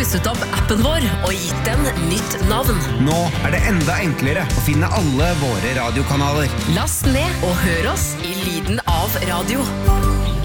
pusset opp appen vår og gitt den nytt navn. Nå det enda enklere å finne alle våre radiokanaler. Last ned og hør oss i lyden av radio.